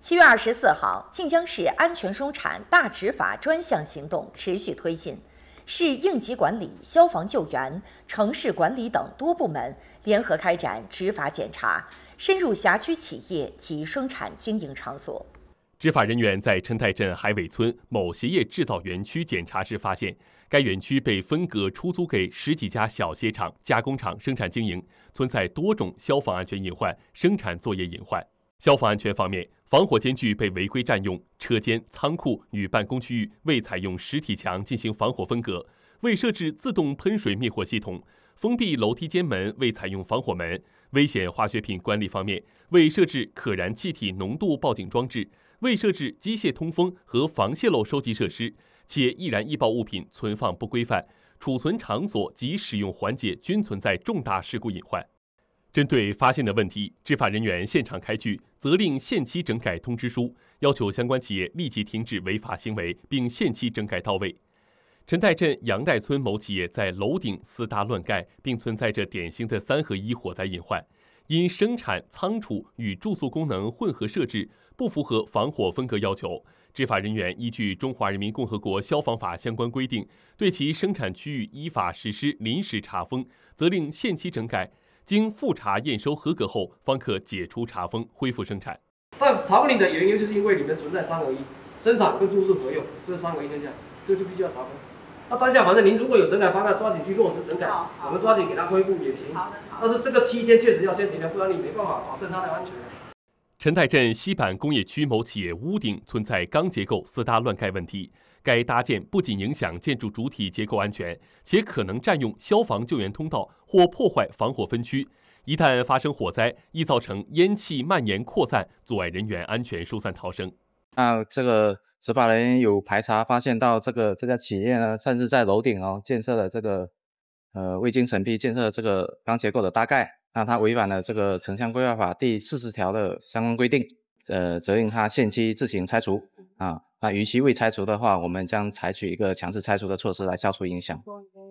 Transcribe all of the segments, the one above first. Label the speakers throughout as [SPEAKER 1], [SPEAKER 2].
[SPEAKER 1] 7月24号，晋江市安全生产大执法专项行动持续推进，市应急管理、消防救援、城市管理等多部门联合开展执法检查，深入辖区企业及生产经营场所。
[SPEAKER 2] 执法人员在陈台镇海尾村某鞋业制造园区检查时发现，该园区被分割出租给10几家小鞋厂、加工厂生产经营，存在多种消防安全隐患、生产作业隐患。消防安全方面，防火间距被违规占用，车间、仓库与办公区域未采用实体墙进行防火分隔，未设置自动喷水灭火系统，封闭楼梯间门未采用防火门。危险化学品管理方面，未设置可燃气体浓度报警装置，未设置机械通风和防泄漏收集设施，且易燃易爆物品存放不规范，储存场所及使用环节均存在重大事故隐患。针对发现的问题，执法人员现场开具责令限期整改通知书，要求相关企业立即停止违法行为，并限期整改到位。陈台镇杨代村某企业在楼顶私搭乱盖，并存在着典型的3合1火灾隐患，因生产、仓储与住宿功能混合设置，不符合防火分隔要求。执法人员依据《中华人民共和国消防法》相关规定，对其生产区域依法实施临时查封，责令限期整改。经复查验收合格后，方可解除查封，恢复生产。
[SPEAKER 3] 那查封你的原因就是因为里面存在3合1，生产跟住宿合用，这是3合1现象，这就必须要查封。那当下反正您如果有整改方案，抓紧去落实整改，我们抓紧给它恢复也行。但是这个期间确实要先停掉，不然你没办法保证它的安全。
[SPEAKER 2] 陈台镇西板工业区某企业屋顶存在钢结构私搭乱盖问题，该搭建不仅影响建筑主体结构安全，且可能占用消防救援通道或破坏防火分区。一旦发生火灾，易造成烟气蔓延扩散，阻碍人员安全疏散逃生。
[SPEAKER 4] 那这个执法人员有排查发现到这家企业呢，甚至在楼顶建设了这个未经审批建设这个钢结构的搭盖，那它违反了这个城乡规划法第40条的相关规定，责令他限期自行拆除啊。那逾期未拆除的话，我们将采取一个强制拆除的措施来消除影响。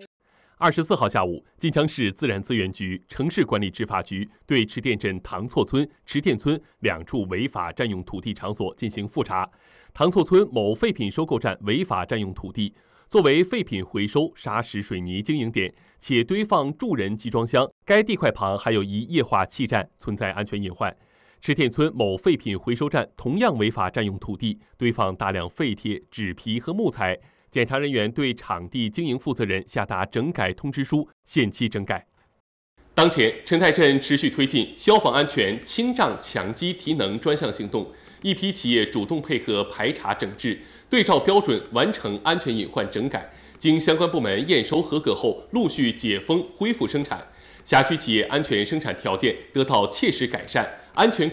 [SPEAKER 2] 24号下午，晋江市自然资源局、城市管理执法局对池店镇唐厝村、池店村2处违法占用土地场所进行复查。唐厝村某废品收购站违法占用土地，作为废品回收砂石水泥经营点，且堆放助人集装箱，该地块旁还有一液化气站，存在安全隐患。池店村某废品回收站同样违法占用土地，堆放大量废铁、纸皮和木材。检查人员对场地经营负责人下达整改通知书，限期整改。当前，陈台镇持续推进消防安全清障强基提能专项行动，一批企业主动配合排查整治，对照标准完成安全隐患整改，经相关部门验收合格后，陆续解封恢复生产。辖区企业安全生产条件得到切实改善，安全